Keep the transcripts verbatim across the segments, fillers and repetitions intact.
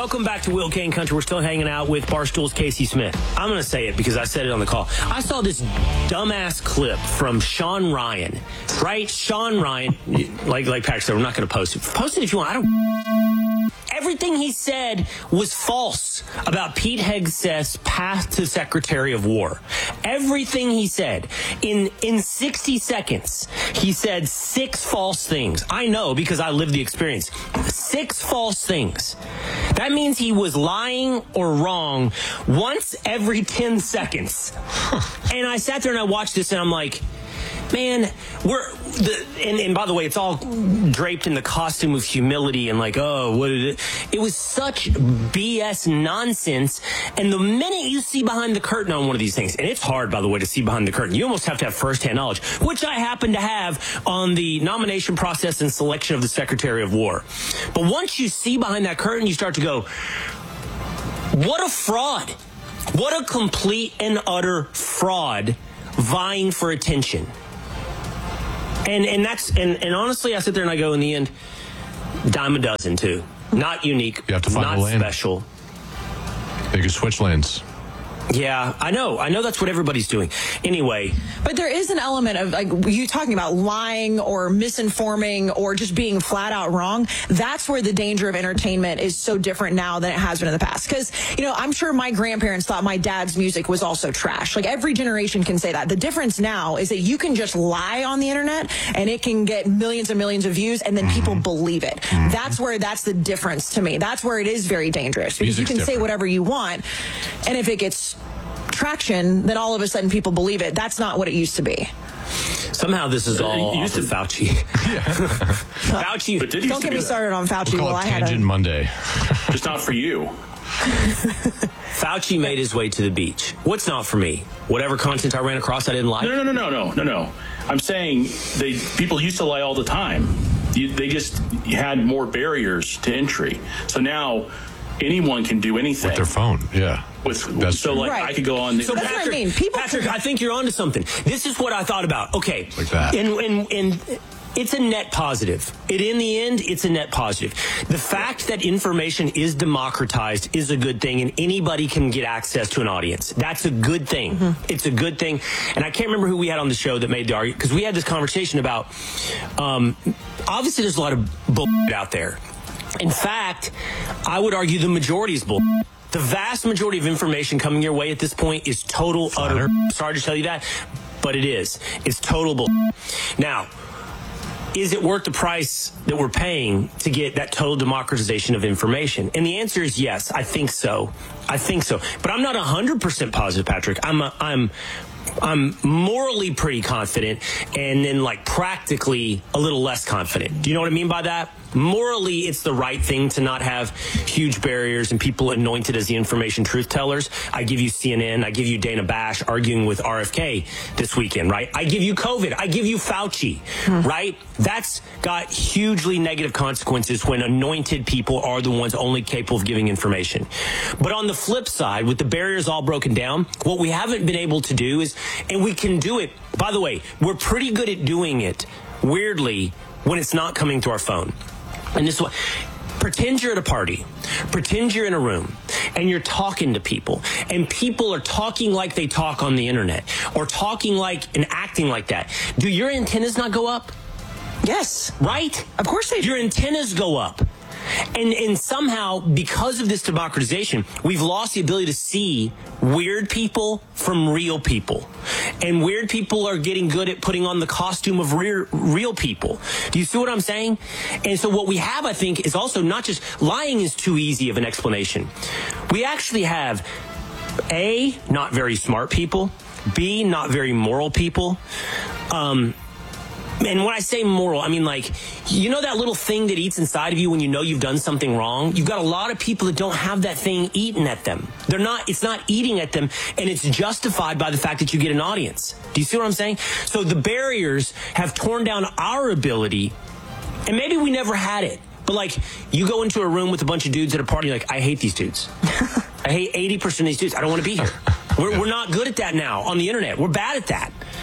Welcome back to Will Kane Country. We're still hanging out with Barstool's Casey Smith. I'm going to say it because I said it on the call. I saw this dumbass clip from Sean Ryan, right? Sean Ryan, like like Patrick said, we're not going to post it. Post it if you want. I don't... Everything he said was false about Pete Hegseth's path to Secretary of War. Everything he said. In in sixty seconds, he said six false things. I know because I lived the experience. Six false things. That means he was lying or wrong once every ten seconds. And I sat there and I watched this and I'm like, man, we're the and, and by the way, it's all draped in the costume of humility and like, oh, what did it? It was such B S nonsense. And the minute you see behind the curtain on one of these things, and it's hard, by the way, to see behind the curtain. You almost have to have firsthand knowledge, which I happen to have on the nomination process and selection of the Secretary of War. But once you see behind that curtain, you start to go, what a fraud! What a complete and utter fraud vying for attention. And and that's and, and honestly, I sit there and I go, in the end, dime a dozen too. Not unique. You have to find not a lane. Special. They could switch lanes. Yeah, I know. I know that's what everybody's doing. Anyway. But there is an element of, like, you talking about lying or misinforming or just being flat out wrong. That's where the danger of entertainment is so different now than it has been in the past. Because, you know, I'm sure my grandparents thought my dad's music was also trash. Like, every generation can say that. The difference now is that you can just lie on the internet and it can get millions and millions of views and then mm-hmm. people believe it. Mm-hmm. That's where that's the difference to me. That's where it is very dangerous. Because Music's you can different. Say whatever you want, and if it gets traction, then all of a sudden people believe it. That's not what it used to be. Somehow this is all used to Fauci. Yeah. Fauci. But did Don't get me that. started on Fauci. We'll call well, it I had Tangent a... Monday. Just not for you. Fauci made his way to the beach. What's not for me? Whatever content I ran across I didn't like? No, no, no, no, no, no, no. I'm saying they people used to lie all the time. You, they just had more barriers to entry. So now anyone can do anything. With their phone, yeah. With, That's so, like, right. I could go on. The, so, That's Patrick, what I mean. People Patrick, I think you're onto something. This is what I thought about. Okay. Like that. And, and, and it's a net positive. It, in the end, it's a net positive. The fact that information is democratized is a good thing, and anybody can get access to an audience. That's a good thing. Mm-hmm. It's a good thing. And I can't remember who we had on the show that made the argument, because we had this conversation about, um, obviously there's a lot of bullshit out there. In fact, I would argue the majority is bull. The vast majority of information coming your way at this point is total, utter. Sorry to tell you that, but it is. It's total bull. Now, is it worth the price that we're paying to get that total democratization of information? And the answer is yes. I think so. I think so. But I'm not one hundred percent positive, Patrick. I'm a, I'm I'm morally pretty confident, and then like practically a little less confident. Do you know what I mean by that? Morally, it's the right thing to not have huge barriers and people anointed as the information truth tellers. I give you C N N. I give you Dana Bash arguing with R F K this weekend, right? I give you COVID. I give you Fauci, hmm. right? That's got hugely negative consequences when anointed people are the ones only capable of giving information. But on the flip side, with the barriers all broken down, what we haven't been able to do is, and we can do it, by the way, we're pretty good at doing it, weirdly, when it's not coming through our phone. And this is what, pretend you're at a party, pretend you're in a room, and you're talking to people, and people are talking like they talk on the internet, or talking like and acting like that. Do your antennas not go up? Yes. Right? Of course they do. Your antennas go up. And and somehow, because of this democratization, we've lost the ability to see weird people from real people. And weird people are getting good at putting on the costume of real, real people. Do you see what I'm saying? And so what we have, I think, is also not just lying is too easy of an explanation. We actually have, A, not very smart people, B, not very moral people, um... And when I say moral, I mean, like, you know that little thing that eats inside of you when you know you've done something wrong? You've got a lot of people that don't have that thing eaten at them. They're not, it's not eating at them, and it's justified by the fact that you get an audience. Do you see what I'm saying? So the barriers have torn down our ability, and maybe we never had it. But, like, you go into a room with a bunch of dudes at a party, you're like, I hate these dudes. I hate eighty percent of these dudes. I don't want to be here. We're, we're not good at that now on the internet. We're bad at that.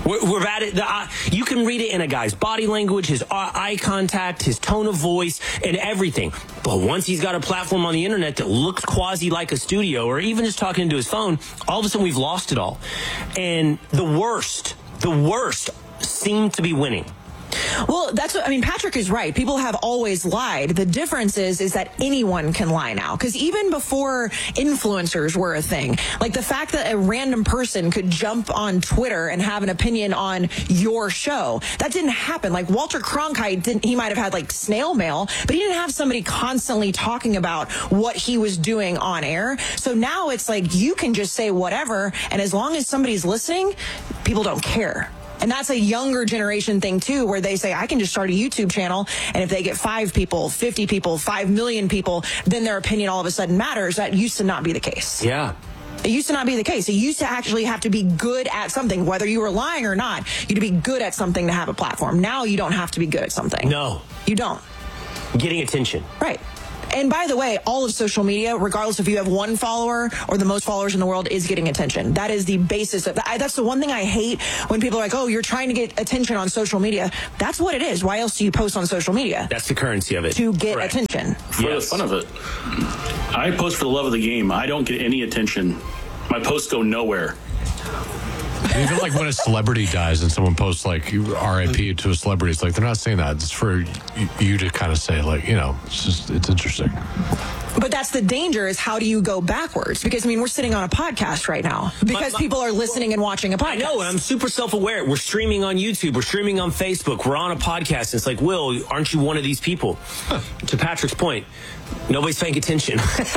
We're, we're at it. The, uh, you can read it in a guy's body language, his eye contact, his tone of voice, and everything. But once he's got a platform on the internet that looks quasi like a studio, or even just talking into his phone, all of a sudden we've lost it all. And the worst, the worst seem to be winning. Well, that's what, I mean, Patrick is right. People have always lied. The difference is, is that anyone can lie now. Because even before influencers were a thing, like the fact that a random person could jump on Twitter and have an opinion on your show, that didn't happen. Like Walter Cronkite, didn't, he might have had like snail mail, but he didn't have somebody constantly talking about what he was doing on air. So now it's like you can just say whatever, and as long as somebody's listening, people don't care. And that's a younger generation thing, too, where they say, I can just start a YouTube channel, and if they get five people, fifty people, five million people, then their opinion all of a sudden matters. That used to not be the case. Yeah. It used to not be the case. It used to actually have to be good at something, whether you were lying or not. You had to be good at something to have a platform. Now you don't have to be good at something. No. You don't. Getting attention. Right. And by the way, all of social media, regardless if you have one follower or the most followers in the world, is getting attention. That is the basis of that. That's the one thing I hate when people are like, oh, you're trying to get attention on social media. That's what it is. Why else do you post on social media? That's the currency of it. To get Correct. attention. For yes. the fun of it. I post for the love of the game. I don't get any attention. My posts go nowhere. Even like when a celebrity dies and someone posts like R I P to a celebrity, it's like they're not saying that. It's for you to kind of say like, you know, it's just, it's interesting. But that's the danger, is how do you go backwards? Because, I mean, we're sitting on a podcast right now because my, my, people are listening and watching a podcast. I know, and I'm super self-aware. We're streaming on YouTube. We're streaming on Facebook. We're on a podcast. It's like, Will, aren't you one of these people? To Patrick's point, nobody's paying attention.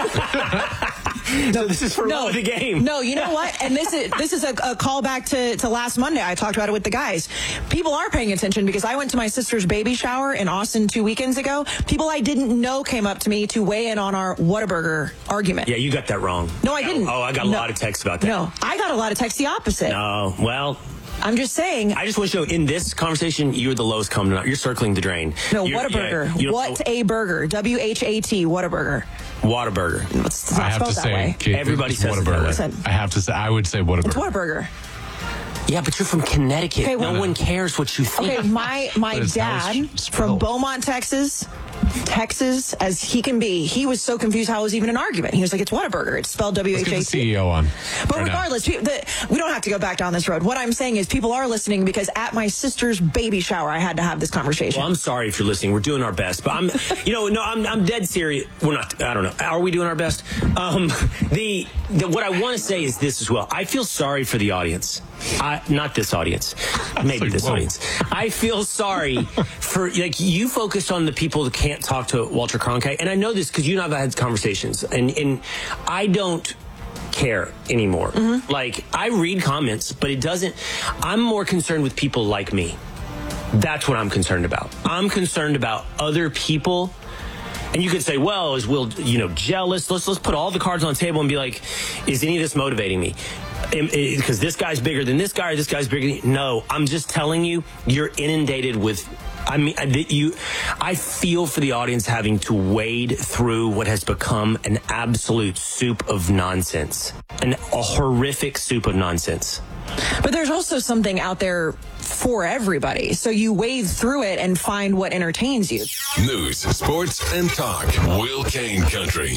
So this is for no, the game. No, you know what? And this is this is a, a callback to, to last Monday. I talked about it with the guys. People are paying attention because I went to my sister's baby shower in Austin two weekends ago. People I didn't know came up to me to weigh in on our Whataburger argument. Yeah, you got that wrong. No, I didn't. Oh, I got a no. lot of texts about that. No, I got a lot of texts the opposite. No, well... I'm just saying. I just want to show in this conversation, you're the lowest common denominator. You're circling the drain. No, you're, Whataburger. Yeah, what a burger. W H A T, Whataburger. Whataburger. It's not I have to spelled that say, way. Kate, Everybody says it Whataburger. that way. I have to say, I would say Whataburger. It's Whataburger. Yeah, but you're from Connecticut. Okay, well, no one cares what you think. Okay, my, my dad from Beaumont, Texas, Texas, as he can be, he was so confused how it was even an argument. He was like, it's Whataburger. It's spelled W H A T. Let's get the C E O on. But right regardless, people, the, we don't have to go back down this road. What I'm saying is people are listening because at my sister's baby shower, I had to have this conversation. Well, I'm sorry if you're listening. We're doing our best. But I'm, you know, no, I'm, I'm dead serious. We're not, I don't know. Are we doing our best? Um, the, the what I want to say is this as well. I feel sorry for the audience. I, not this audience, maybe like, this whoa. audience. I feel sorry for, like, you focused on the people that can't talk to Walter Cronkite. And I know this because you and I have had conversations. And, and I don't care anymore. Mm-hmm. Like, I read comments, but it doesn't, I'm more concerned with people like me. That's what I'm concerned about. I'm concerned about other people. And you could say, well, is Will, you know, jealous? Let's, let's put all the cards on the table and be like, is any of this motivating me? Because this guy's bigger than this guy, or this guy's bigger than... No, I'm just telling you, you're inundated with... I mean, you. I feel for the audience having to wade through what has become an absolute soup of nonsense. An, a horrific soup of nonsense. But there's also something out there for everybody. So you wade through it and find what entertains you. News, sports, and talk. Will Kane Country.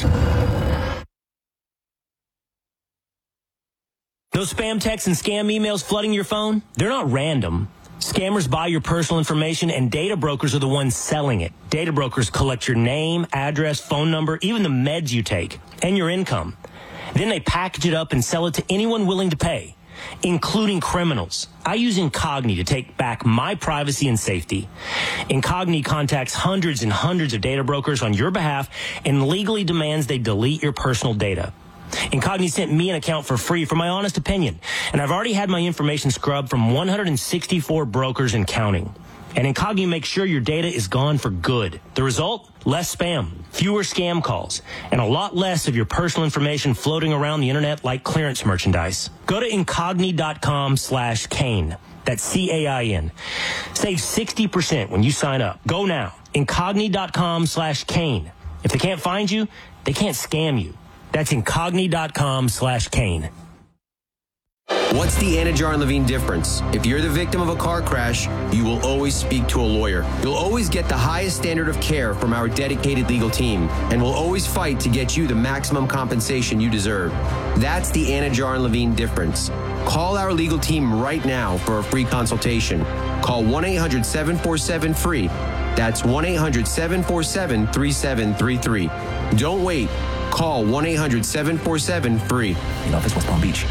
Those spam texts and scam emails flooding your phone, they're not random. Scammers buy your personal information, and data brokers are the ones selling it. Data brokers collect your name, address, phone number, even the meds you take, and your income. Then they package it up and sell it to anyone willing to pay, including criminals. I use Incogni to take back my privacy and safety. Incogni contacts hundreds and hundreds of data brokers on your behalf and legally demands they delete your personal data. Incogni sent me an account for free for my honest opinion, and I've already had my information scrubbed from one hundred sixty-four brokers and counting. And Incogni makes sure your data is gone for good. The result? Less spam, fewer scam calls, and a lot less of your personal information floating around the internet like clearance merchandise. Go to Incogni.com slash Kane. That's C A I N. Save sixty percent when you sign up. Go now. Incogni.com slash Kane. If they can't find you, they can't scam you. That's Incogni.com slash Kane. What's the Anna Jar and Levine difference? If you're the victim of a car crash, you will always speak to a lawyer. You'll always get the highest standard of care from our dedicated legal team, and we'll always fight to get you the maximum compensation you deserve. That's the Anna Jar and Levine difference. Call our legal team right now for a free consultation. Call one eight hundred seven four seven free. That's one eight hundred seven four seven three seven three three. Don't wait. Call one eight hundred seven four seven free. In office, West Palm Beach.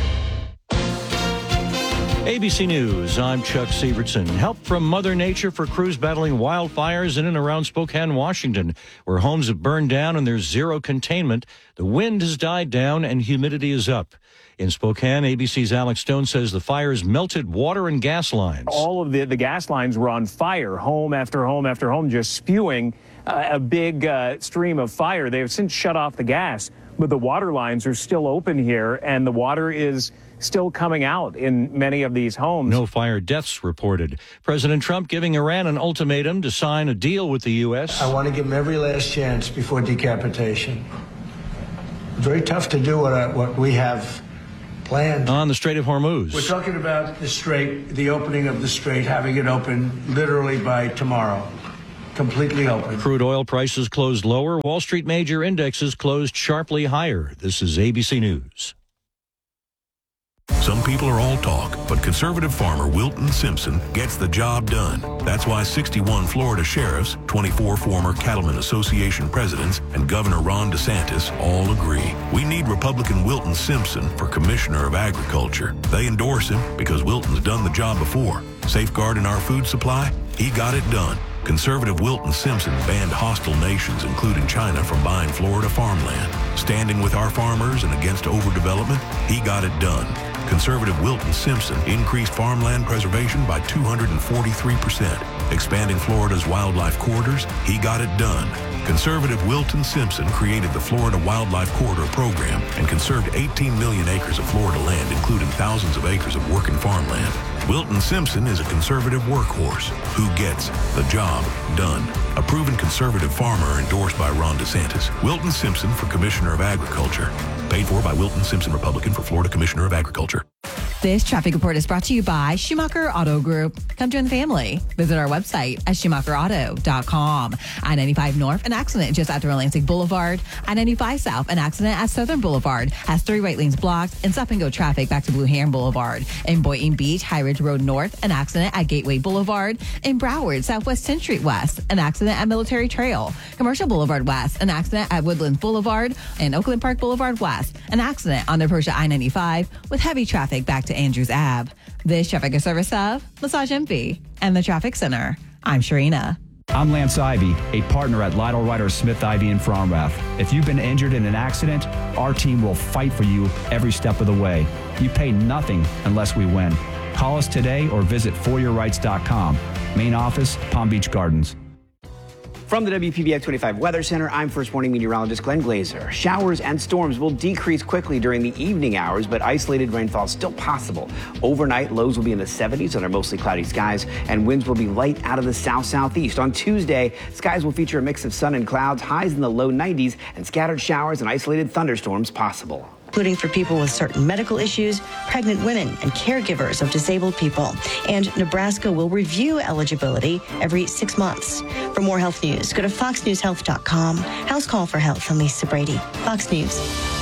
A B C News, I'm Chuck Severson. Help from Mother Nature for crews battling wildfires in and around Spokane, Washington, where homes have burned down and there's zero containment. The wind has died down and humidity is up. In Spokane, A B C's Alex Stone says the fires melted water and gas lines. All of the, the gas lines were on fire, home after home after home, just spewing uh, a big uh, stream of fire. They have since shut off the gas, but the water lines are still open here, and the water is still coming out in many of these homes. No fire deaths reported. President Trump giving Iran an ultimatum to sign a deal with the U S. I want to give them every last chance before decapitation. Very tough to do what, I, what we have planned. On the Strait of Hormuz. We're talking about the strait, the opening of the strait, having it open literally by tomorrow. Completely open. Crude oil prices closed lower. Wall Street major indexes closed sharply higher. This is A B C News. Some people are all talk, but conservative farmer Wilton Simpson gets the job done. That's why sixty-one Florida sheriffs, twenty-four former Cattlemen Association presidents, and Governor Ron DeSantis all agree. We need Republican Wilton Simpson for Commissioner of Agriculture. They endorse him because Wilton's done the job before. Safeguarding our food supply? He got it done. Conservative Wilton Simpson banned hostile nations, including China, from buying Florida farmland. Standing with our farmers and against overdevelopment? He got it done. Conservative Wilton Simpson increased farmland preservation by two hundred forty-three percent. Expanding Florida's wildlife corridors? He got it done. Conservative Wilton Simpson created the Florida Wildlife Corridor Program and conserved eighteen million acres of Florida land, including thousands of acres of working farmland. Wilton Simpson is a conservative workhorse who gets the job done. A proven conservative farmer endorsed by Ron DeSantis. Wilton Simpson for Commissioner of Agriculture. Paid for by Wilton Simpson, Republican, for Florida Commissioner of Agriculture. This traffic report is brought to you by Schumacher Auto Group. Come join the family. Visit our website at schumacher auto dot com. I ninety-five North, an accident just after Atlantic Boulevard. I ninety-five South, an accident at Southern Boulevard. Has three right lanes blocked and stop and go traffic back to Blue Heron Boulevard. In Boynton Beach, High Ridge Road North, an accident at Gateway Boulevard. In Broward, Southwest tenth Street West, an accident at Military Trail. Commercial Boulevard West, an accident at Woodlands Boulevard. And Oakland Park Boulevard West, an accident on the Persia I ninety-five with heavy traffic back to Andrews Ave. This traffic is service of Massage Envy and the Traffic Center. I'm Sharina. I'm Lance Ivy, a partner at Lytle Ryder Smith Ivy in Fromrath. If you've been injured in an accident, our team will fight for you every step of the way. You pay nothing unless we win. Call us today or visit for your rights dot com. Main office, Palm Beach Gardens. From the W P B X twenty-five Weather Center, I'm First Warning Meteorologist Glenn Glazer. Showers and storms will decrease quickly during the evening hours, but isolated rainfall is still possible. Overnight, lows will be in the seventies under mostly cloudy skies, and winds will be light out of the south-southeast. On Tuesday, skies will feature a mix of sun and clouds, highs in the low nineties, and scattered showers and isolated thunderstorms possible. Including for people with certain medical issues, pregnant women, and caregivers of disabled people. And Nebraska will review eligibility every six months. For more health news, go to fox news health dot com. House Call for Health. I'm Lisa Brady, Fox News.